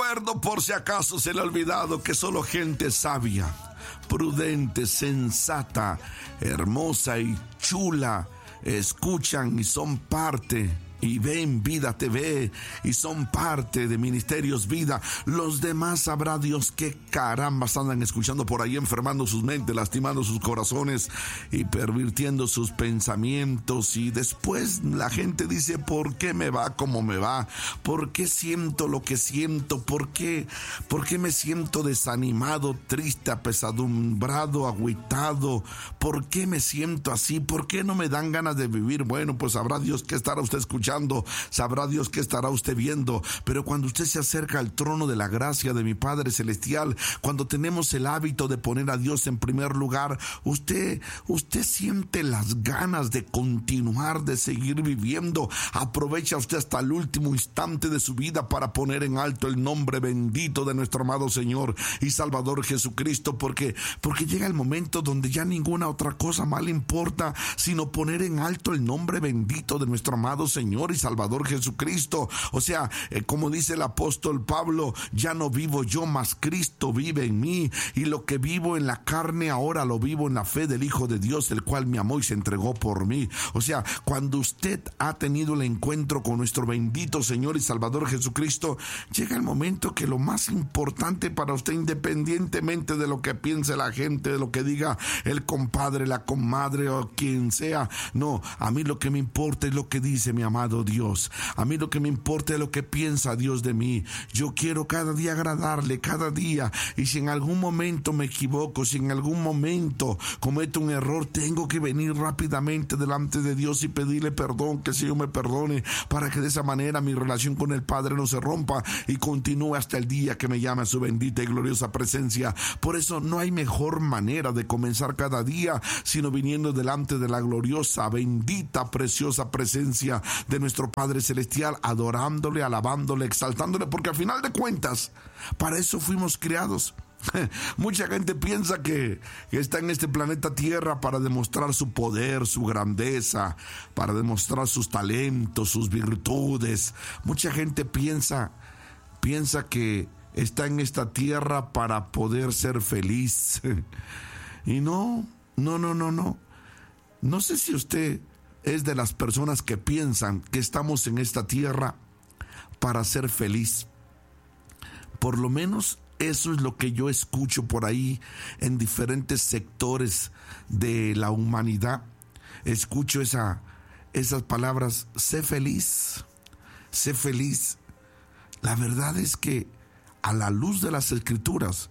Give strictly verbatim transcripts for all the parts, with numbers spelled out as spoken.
recuerdo por si acaso se le ha olvidado que solo gente sabia, prudente, sensata, hermosa y chula escuchan y son parte y ven Vida T V y son parte de Ministerios Vida. Los demás sabrá Dios qué carambas andan escuchando por ahí, enfermando sus mentes, lastimando sus corazones y pervirtiendo sus pensamientos. Y después la gente dice: ¿por qué me va como me va? ¿Por qué siento lo que siento? ¿Por qué? ¿Por qué me siento desanimado, triste, apesadumbrado, agüitado? ¿Por qué me siento así? ¿Por qué no me dan ganas de vivir? Bueno, pues sabrá Dios qué estará usted escuchando, sabrá Dios qué estará usted viendo. Pero cuando usted se acerca al trono de la gracia de mi Padre Celestial, cuando tenemos el hábito de poner a Dios en primer lugar, usted, usted siente las ganas de continuar, de seguir viviendo. Aprovecha usted hasta el último instante de su vida para poner en alto el nombre bendito de nuestro amado Señor y Salvador Jesucristo, porque, porque llega el momento donde ya ninguna otra cosa más le importa, sino poner en alto el nombre bendito de nuestro amado Señor y Salvador Jesucristo. O sea, eh, como dice el apóstol Pablo: ya no vivo yo, mas Cristo vive en mí, y lo que vivo en la carne ahora lo vivo en la fe del Hijo de Dios, el cual me amó y se entregó por mí. O sea, cuando usted ha tenido el encuentro con nuestro bendito Señor y Salvador Jesucristo, llega el momento que lo más importante para usted, independientemente de lo que piense la gente, de lo que diga el compadre, la comadre o quien sea, no, a mí lo que me importa es lo que dice mi amado Dios. A mí lo que me importa es lo que piensa Dios de mí. Yo quiero cada día agradarle, cada día. Y si en algún momento me equivoco, si en algún momento cometo un error, tengo que venir rápidamente delante de Dios y pedirle perdón, que el Señor me perdone, para que de esa manera mi relación con el Padre no se rompa y continúe hasta el día que me llame a su bendita y gloriosa presencia. Por eso no hay mejor manera de comenzar cada día sino viniendo delante de la gloriosa, bendita, preciosa presencia de nuestro Padre Celestial, adorándole, alabándole, exaltándole, porque al final de cuentas, para eso fuimos creados. Mucha gente piensa que, que está en este planeta Tierra para demostrar su poder, su grandeza, para demostrar sus talentos, sus virtudes. Mucha gente piensa, piensa que está en esta tierra para poder ser feliz. Y no, no, no, no, no. No sé si usted es de las personas que piensan que estamos en esta tierra para ser feliz. Por lo menos eso es lo que yo escucho por ahí en diferentes sectores de la humanidad. Escucho esa, esas palabras: sé feliz, sé feliz. La verdad es que a la luz de las Escrituras,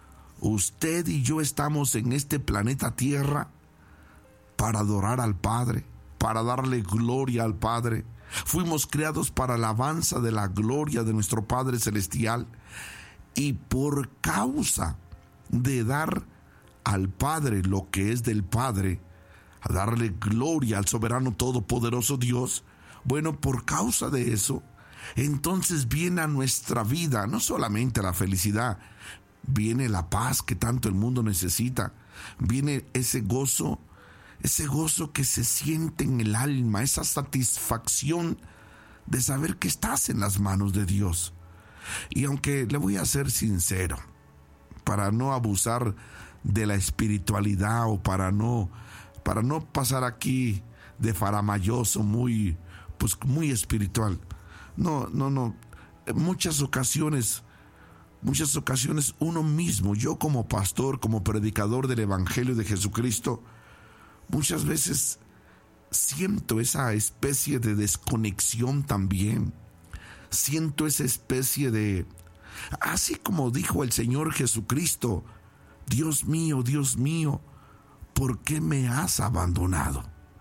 usted y yo estamos en este planeta Tierra para adorar al Padre, para darle gloria al Padre. Fuimos creados para alabanza de la gloria de nuestro Padre Celestial, y por causa de dar al Padre lo que es del Padre, a darle gloria al soberano todopoderoso Dios, bueno, por causa de eso, entonces viene a nuestra vida no solamente la felicidad, viene la paz que tanto el mundo necesita, viene ese gozo, ese gozo que se siente en el alma, esa satisfacción de saber que estás en las manos de Dios. Y aunque le voy a ser sincero, para no abusar de la espiritualidad o para no, para no pasar aquí de faramayoso, muy, pues muy espiritual, no, no, no, en muchas ocasiones, muchas ocasiones uno mismo, yo como pastor, como predicador del Evangelio de Jesucristo, muchas veces siento esa especie de desconexión también. Siento esa especie de, así como dijo el Señor Jesucristo: Dios mío, Dios mío, ¿por qué me has abandonado?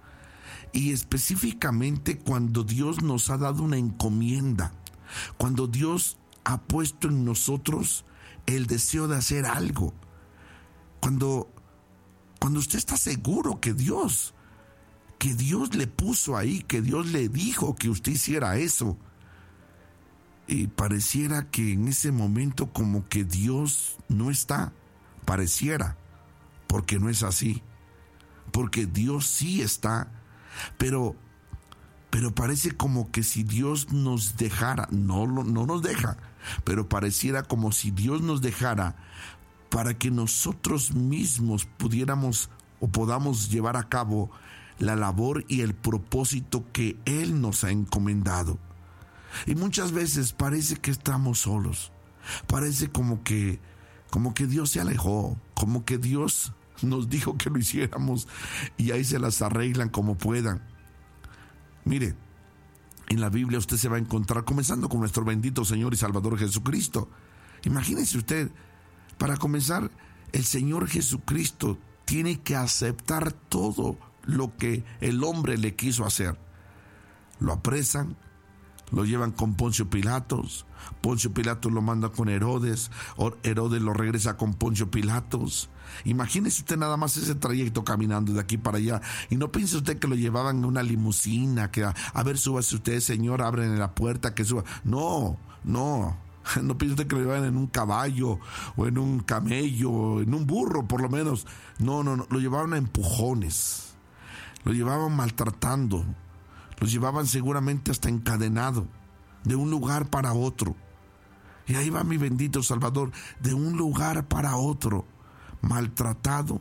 Y específicamente cuando Dios nos ha dado una encomienda, cuando Dios ha puesto en nosotros el deseo de hacer algo, cuando Cuando usted está seguro que Dios, que Dios le puso ahí, que Dios le dijo que usted hiciera eso, y pareciera que en ese momento como que Dios no está, pareciera, porque no es así, porque Dios sí está, pero, Pero parece como que si Dios nos dejara, no, no nos deja, pero pareciera como si Dios nos dejara para que nosotros mismos pudiéramos o podamos llevar a cabo la labor y el propósito que Él nos ha encomendado. Y muchas veces parece que estamos solos, parece como que, como que Dios se alejó, como que Dios nos dijo que lo hiciéramos y ahí se las arreglan como puedan. Mire, en la Biblia usted se va a encontrar, comenzando con nuestro bendito Señor y Salvador Jesucristo. Imagínese usted, para comenzar, el Señor Jesucristo tiene que aceptar todo lo que el hombre le quiso hacer. Lo apresan, lo llevan con Poncio Pilatos, Poncio Pilatos lo manda con Herodes, Herodes lo regresa con Poncio Pilatos. Imagínese usted nada más ese trayecto caminando de aquí para allá, y no piense usted que lo llevaban en una limusina, que a, a ver, súbase usted, señor, abren la puerta, que suba. No, no, no piense usted que lo llevaban en un caballo, o en un camello, o en un burro por lo menos. No, no, no, lo llevaban a empujones, lo llevaban maltratando, los llevaban seguramente hasta encadenado, de un lugar para otro. Y ahí va mi bendito Salvador, de un lugar para otro, maltratado,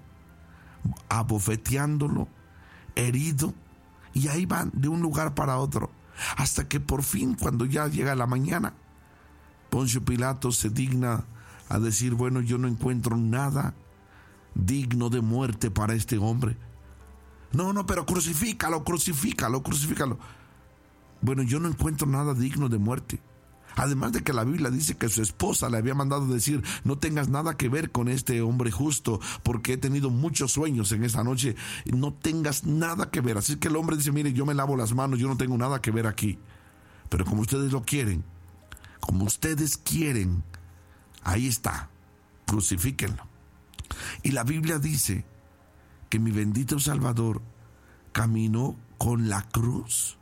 abofeteándolo, herido, y ahí van de un lugar para otro, hasta que por fin, cuando ya llega la mañana, Poncio Pilato se digna a decir: bueno, yo no encuentro nada digno de muerte para este hombre. No, no, pero crucifícalo, crucifícalo, crucifícalo. Bueno, yo no encuentro nada digno de muerte. Además de que la Biblia dice que su esposa le había mandado decir: no tengas nada que ver con este hombre justo, porque he tenido muchos sueños en esta noche, no tengas nada que ver. Así que el hombre dice: mire, yo me lavo las manos, yo no tengo nada que ver aquí. Pero como ustedes lo quieren, como ustedes quieren, ahí está, crucifíquenlo. Y la Biblia dice que mi bendito Salvador caminó con la cruz,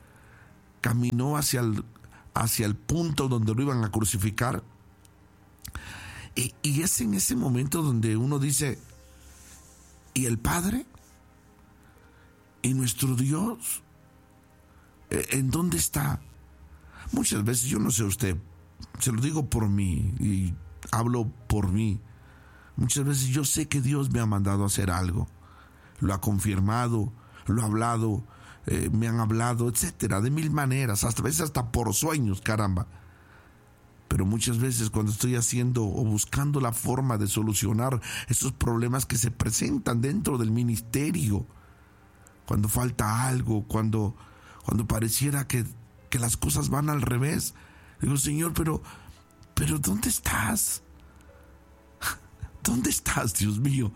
caminó hacia el, hacia el punto donde lo iban a crucificar, y, y es en ese momento donde uno dice: ¿y el Padre? ¿Y nuestro Dios? ¿En dónde está? Muchas veces, yo no sé usted, se lo digo por mí y hablo por mí, muchas veces yo sé que Dios me ha mandado a hacer algo, lo ha confirmado, lo ha hablado, eh, me han hablado, etcétera, de mil maneras, hasta veces hasta por sueños, caramba. Pero muchas veces cuando estoy haciendo o buscando la forma de solucionar esos problemas que se presentan dentro del ministerio, cuando falta algo, cuando, cuando pareciera que, que las cosas van al revés, digo: Señor, pero, pero ¿dónde estás? ¿Dónde estás, Dios mío?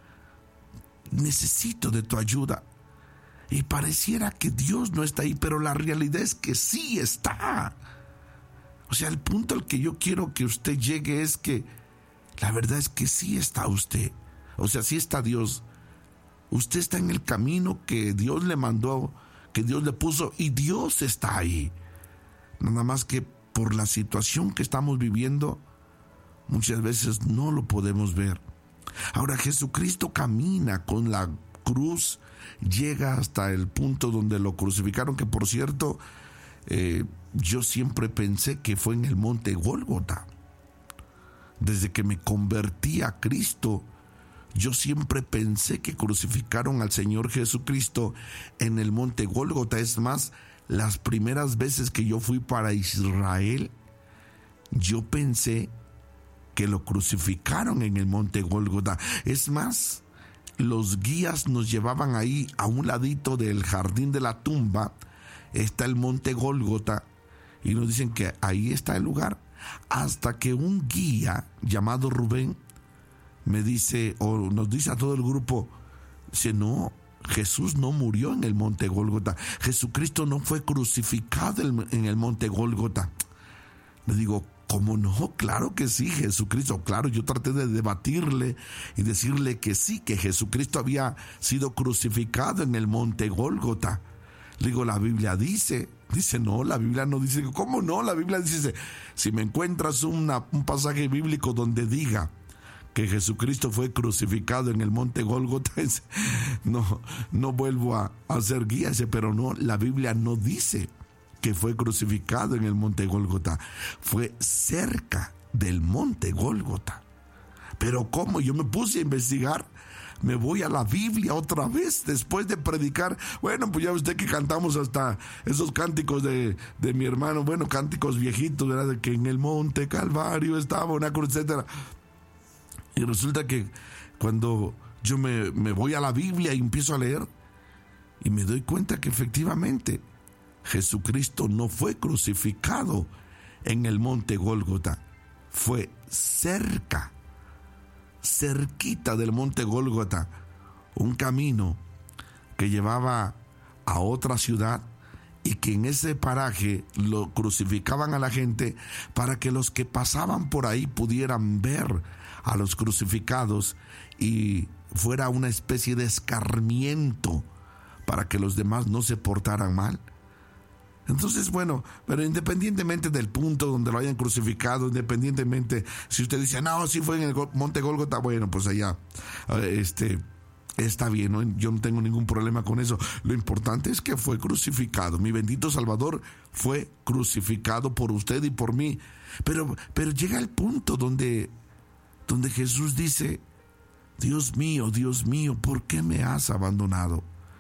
Necesito de tu ayuda. Y pareciera que Dios no está ahí, pero la realidad es que sí está. O sea, el punto al que yo quiero que usted llegue es que la verdad es que sí está usted. O sea, sí está Dios. Usted está en el camino que Dios le mandó, que Dios le puso, y Dios está ahí. Nada más que por la situación que estamos viviendo, muchas veces no lo podemos ver. Ahora, Jesucristo camina con la cruz, llega hasta el punto donde lo crucificaron, que por cierto, eh, yo siempre pensé que fue en el monte Gólgota. Desde que me convertí a Cristo, yo siempre pensé que crucificaron al Señor Jesucristo en el monte Gólgota. Es más, las primeras veces que yo fui para Israel, yo pensé que lo crucificaron en el monte Gólgota. Es más, los guías nos llevaban ahí a un ladito del jardín de la tumba, está el monte Gólgota, y nos dicen que ahí está el lugar, hasta que un guía llamado Rubén me dice, o nos dice a todo el grupo, dice: no, Jesús no murió en el monte Gólgota, Jesucristo no fue crucificado en el monte Gólgota. Le digo: ¿cómo no? Claro que sí, Jesucristo, claro. Yo traté de debatirle y decirle que sí, que Jesucristo había sido crucificado en el monte Gólgota. Le digo: la Biblia dice, dice: no, la Biblia no dice. ¿Cómo no? La Biblia dice: si me encuentras una, un pasaje bíblico donde diga que Jesucristo fue crucificado en el monte Gólgota, no, no vuelvo a, a hacer guía, pero no, la Biblia no dice que fue crucificado en el monte Gólgota, fue cerca del monte Gólgota. Pero ¿cómo? Yo me puse a investigar, me voy a la Biblia otra vez después de predicar. Bueno, pues ya usted que cantamos hasta esos cánticos de, de mi hermano, bueno, cánticos viejitos, ¿verdad? De que en el monte Calvario estaba una cruz, etcétera. Y resulta que cuando yo me, me voy a la Biblia y empiezo a leer, y me doy cuenta que efectivamente Jesucristo no fue crucificado en el monte Gólgota, fue cerca, cerquita del monte Gólgota, un camino que llevaba a otra ciudad, y que en ese paraje lo crucificaban a la gente para que los que pasaban por ahí pudieran ver a los crucificados y fuera una especie de escarmiento para que los demás no se portaran mal. Entonces, bueno, pero independientemente del punto donde lo hayan crucificado, independientemente si usted dice, no, sí fue en el monte Gólgota, bueno, pues allá, este... está bien, ¿no? Yo no tengo ningún problema con eso. Lo importante es que fue crucificado. Mi bendito Salvador fue crucificado por usted y por mí. Pero, pero llega el punto donde, donde Jesús dice, Dios mío, Dios mío, ¿por qué me has abandonado?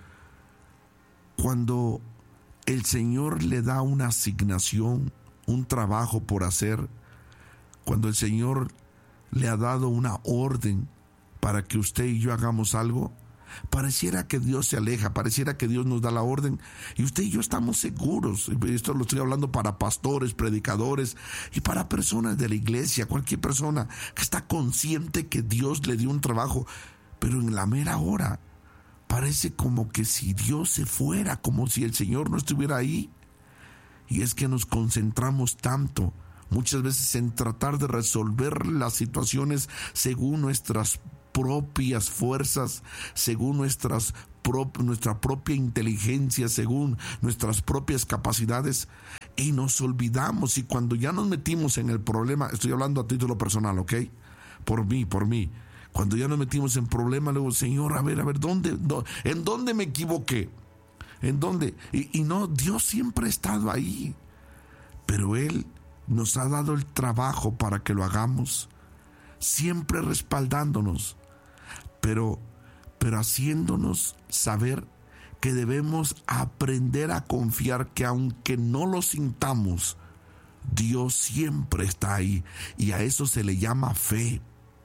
Cuando el Señor le da una asignación, un trabajo por hacer, cuando el Señor le ha dado una orden para que usted y yo hagamos algo, pareciera que Dios se aleja, pareciera que Dios nos da la orden, y usted y yo estamos seguros. Esto lo estoy hablando para pastores, predicadores y para personas de la iglesia, cualquier persona que está consciente que Dios le dio un trabajo, pero en la mera hora parece como que si Dios se fuera, como si el Señor no estuviera ahí. Y es que nos concentramos tanto muchas veces en tratar de resolver las situaciones según nuestras propias fuerzas, según nuestras pro, nuestra propia inteligencia, según nuestras propias capacidades, y nos olvidamos. Y cuando ya nos metimos en el problema, estoy hablando a título personal, ¿ok? Por mí, por mí. Cuando ya nos metimos en problema, luego, Señor, a ver, a ver, ¿dónde, dónde ¿en dónde me equivoqué? ¿En dónde? Y, y no, Dios siempre ha estado ahí, pero Él nos ha dado el trabajo para que lo hagamos, siempre respaldándonos, pero, pero haciéndonos saber que debemos aprender a confiar que aunque no lo sintamos, Dios siempre está ahí, y a eso se le llama fe.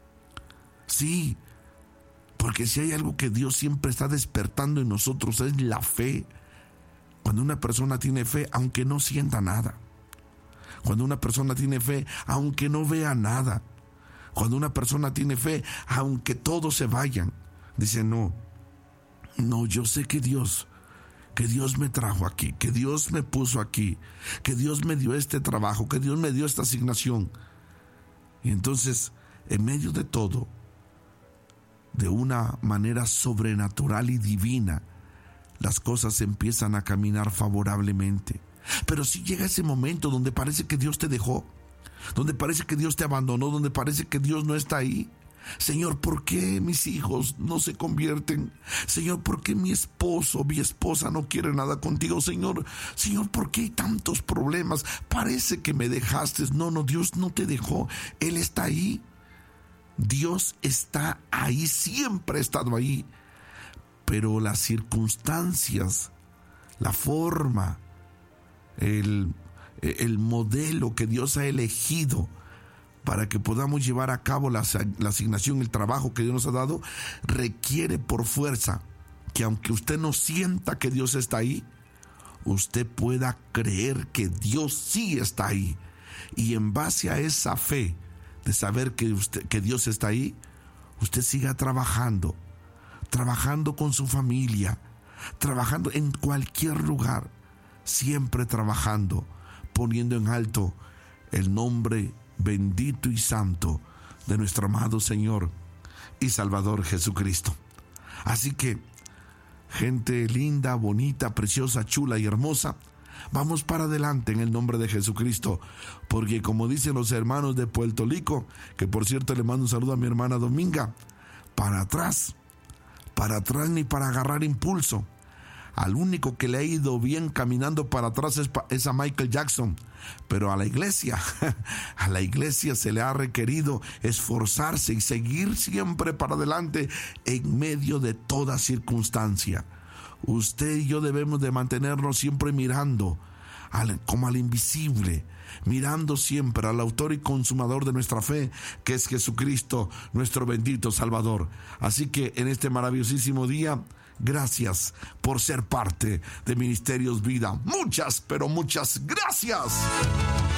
Sí, porque si hay algo que Dios siempre está despertando en nosotros es la fe. Cuando una persona tiene fe, aunque no sienta nada. Cuando una persona tiene fe, aunque no vea nada. Cuando una persona tiene fe, aunque todos se vayan, dice, no, no, yo sé que Dios, que Dios me trajo aquí, que Dios me puso aquí, que Dios me dio este trabajo, que Dios me dio esta asignación. Y entonces, en medio de todo, de una manera sobrenatural y divina, las cosas empiezan a caminar favorablemente. Pero si llega ese momento donde parece que Dios te dejó, donde parece que Dios te abandonó, donde parece que Dios no está ahí. Señor, ¿por qué mis hijos no se convierten? Señor, ¿por qué mi esposo, mi esposa no quiere nada contigo? Señor, Señor, ¿por qué hay tantos problemas? Parece que me dejaste. No, no, Dios no te dejó. Él está ahí. Dios está ahí, siempre ha estado ahí. Pero las circunstancias, la forma, el, el modelo que Dios ha elegido para que podamos llevar a cabo la, la asignación, el trabajo que Dios nos ha dado, requiere por fuerza que aunque usted no sienta que Dios está ahí, usted pueda creer que Dios sí está ahí. Y en base a esa fe de saber que, usted, que Dios está ahí, usted siga trabajando, trabajando con su familia, trabajando en cualquier lugar, siempre trabajando, poniendo en alto el nombre bendito y santo de nuestro amado Señor y Salvador Jesucristo. Así que, gente linda, bonita, preciosa, chula y hermosa, Vamos para adelante en el nombre de Jesucristo, porque como dicen los hermanos de Puerto Rico, que por cierto le mando un saludo a mi hermana Dominga, para atrás, para atrás ni para agarrar impulso. Al único que le ha ido bien caminando para atrás es, es a Michael Jackson, pero a la iglesia, a la iglesia se le ha requerido esforzarse y seguir siempre para adelante en medio de toda circunstancia. Usted y yo debemos de mantenernos siempre mirando al, como al invisible, mirando siempre al autor y consumador de nuestra fe, que es Jesucristo, nuestro bendito Salvador. Así que en este maravillosísimo día, gracias por ser parte de Ministerios Vida. Muchas, pero muchas gracias.